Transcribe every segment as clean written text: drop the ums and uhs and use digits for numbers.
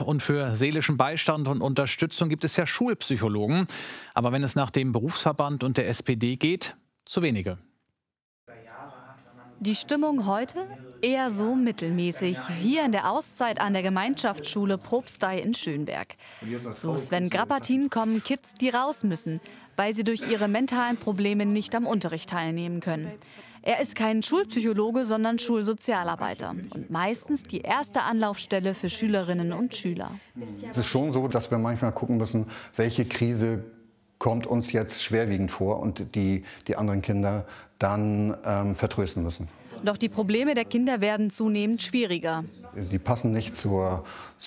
und für seelischen Beistand und Unterstützung gibt es ja Schulpsychologen. Aber wenn es nach dem Berufsverband und der SPD geht, zu wenige. Die Stimmung heute? Eher so mittelmäßig. Hier in der Auszeit an der Gemeinschaftsschule Probstei in Schönberg. Zu Sven Grappertin kommen Kids, die raus müssen, weil sie durch ihre mentalen Probleme nicht am Unterricht teilnehmen können. Er ist kein Schulpsychologe, sondern Schulsozialarbeiter und meistens die erste Anlaufstelle für Schülerinnen und Schüler. Es ist schon so, dass wir manchmal gucken müssen, welche Krise kommt uns jetzt schwerwiegend vor und die anderen Kinder dann vertrösten müssen. Doch die Probleme der Kinder werden zunehmend schwieriger. Sie passen nicht zu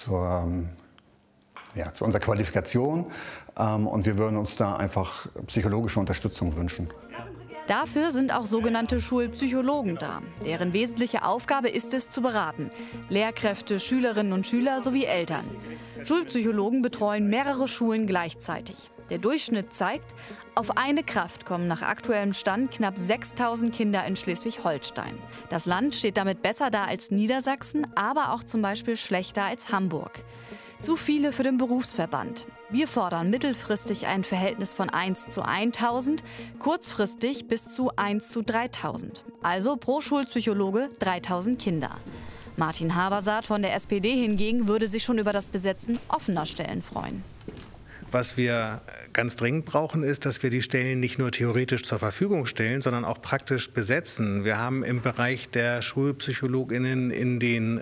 unserer Qualifikation und wir würden uns da einfach psychologische Unterstützung wünschen. Dafür sind auch sogenannte Schulpsychologen da. Deren wesentliche Aufgabe ist es, zu beraten. Lehrkräfte, Schülerinnen und Schüler sowie Eltern. Schulpsychologen betreuen mehrere Schulen gleichzeitig. Der Durchschnitt zeigt, auf eine Kraft kommen nach aktuellem Stand knapp 6.000 Kinder in Schleswig-Holstein. Das Land steht damit besser da als Niedersachsen, aber auch zum Beispiel schlechter als Hamburg. Zu viele für den Berufsverband. Wir fordern mittelfristig ein Verhältnis von 1 zu 1.000, kurzfristig bis zu 1 zu 3.000. Also pro Schulpsychologe 3.000 Kinder. Martin Habersaat von der SPD hingegen würde sich schon über das Besetzen offener Stellen freuen. Was wir ganz dringend brauchen, ist, dass wir die Stellen nicht nur theoretisch zur Verfügung stellen, sondern auch praktisch besetzen. Wir haben im Bereich der SchulpsychologInnen in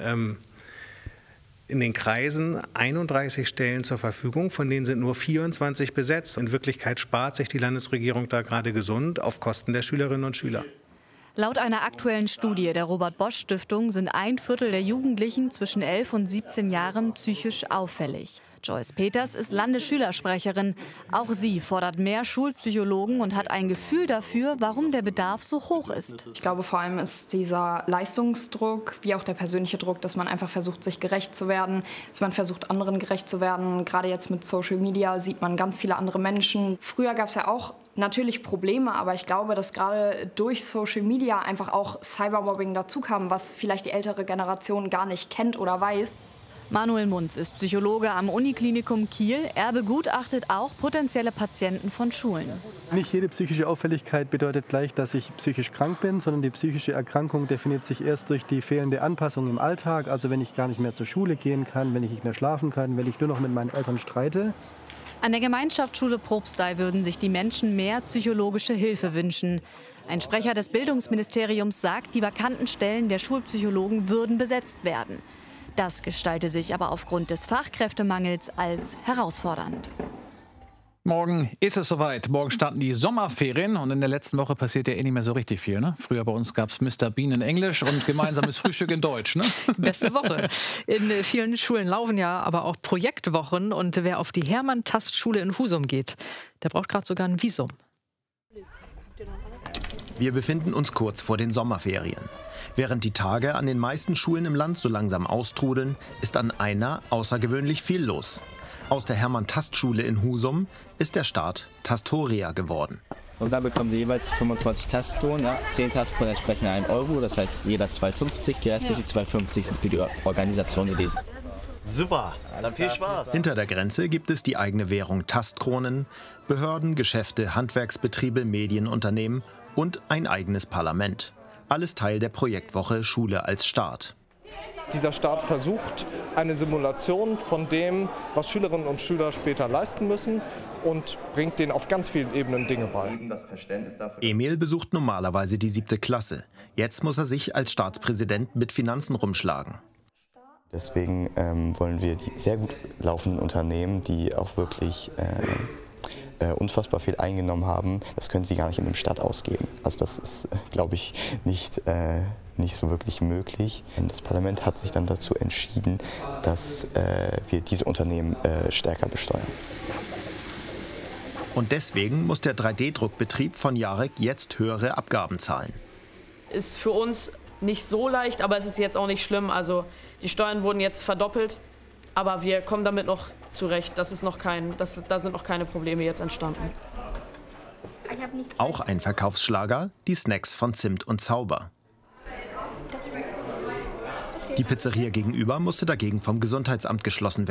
den Kreisen 31 Stellen zur Verfügung, von denen sind nur 24 besetzt. In Wirklichkeit spart sich die Landesregierung da gerade gesund auf Kosten der Schülerinnen und Schüler. Laut einer aktuellen Studie der Robert-Bosch-Stiftung sind 1/4 der Jugendlichen zwischen 11 und 17 Jahren psychisch auffällig. Joyce Peters ist Landesschülersprecherin. Auch sie fordert mehr Schulpsychologen und hat ein Gefühl dafür, warum der Bedarf so hoch ist. Ich glaube, vor allem ist dieser Leistungsdruck, wie auch der persönliche Druck, dass man einfach versucht, sich gerecht zu werden, dass man versucht, anderen gerecht zu werden. Gerade jetzt mit Social Media sieht man ganz viele andere Menschen. Früher gab es ja auch natürlich Probleme, aber ich glaube, dass gerade durch Social Media einfach auch Cybermobbing dazu kam, was vielleicht die ältere Generation gar nicht kennt oder weiß. Manuel Munz ist Psychologe am Uniklinikum Kiel. Er begutachtet auch potenzielle Patienten von Schulen. Nicht jede psychische Auffälligkeit bedeutet gleich, dass ich psychisch krank bin, sondern die psychische Erkrankung definiert sich erst durch die fehlende Anpassung im Alltag. Also wenn ich gar nicht mehr zur Schule gehen kann, wenn ich nicht mehr schlafen kann, wenn ich nur noch mit meinen Eltern streite. An der Gemeinschaftsschule Probstei würden sich die Menschen mehr psychologische Hilfe wünschen. Ein Sprecher des Bildungsministeriums sagt, die vakanten Stellen der Schulpsychologen würden besetzt werden. Das gestalte sich aber aufgrund des Fachkräftemangels als herausfordernd. Morgen ist es soweit. Morgen starten die Sommerferien und in der letzten Woche passiert ja eh nicht mehr so richtig viel. Ne? Früher bei uns gab es Mr. Bean in Englisch und gemeinsames Frühstück in Deutsch. Ne? Beste Woche. In vielen Schulen laufen ja aber auch Projektwochen und wer auf die Hermann-Tast-Schule in Husum geht, der braucht gerade sogar ein Visum. Wir befinden uns kurz vor den Sommerferien. Während die Tage an den meisten Schulen im Land so langsam austrudeln, ist an einer außergewöhnlich viel los. Aus der Hermann-Tast-Schule in Husum ist der Start Tastoria geworden. Und da bekommen Sie jeweils 25 Tastkronen, ja, 10 Tastkronen entsprechen 1 €, das heißt jeder 2,50, die restlichen 2,50 sind für die Organisation gewesen. Super, dann viel Spaß. Hinter der Grenze gibt es die eigene Währung Tastkronen, Behörden, Geschäfte, Handwerksbetriebe, Medienunternehmen und ein eigenes Parlament. Alles Teil der Projektwoche Schule als Start. Dieser Start versucht eine Simulation von dem, was Schülerinnen und Schüler später leisten müssen und bringt denen auf ganz vielen Ebenen Dinge bei. Emil besucht normalerweise die 7. Klasse. Jetzt muss er sich als Staatspräsident mit Finanzen rumschlagen. Deswegen wollen wir die sehr gut laufenden Unternehmen, die auch wirklich unfassbar viel eingenommen haben, das können sie gar nicht in dem Staat ausgeben. Also das ist, glaube ich, nicht so wirklich möglich. Das Parlament hat sich dann dazu entschieden, dass wir diese Unternehmen stärker besteuern. Und deswegen muss der 3D-Druckbetrieb von Jarek jetzt höhere Abgaben zahlen. Ist für uns nicht so leicht, aber es ist jetzt auch nicht schlimm. Also die Steuern wurden jetzt verdoppelt. Aber wir kommen damit noch zurecht. Da sind noch keine Probleme jetzt entstanden. Auch ein Verkaufsschlager, die Snacks von Zimt und Zauber. Die Pizzeria gegenüber musste dagegen vom Gesundheitsamt geschlossen werden.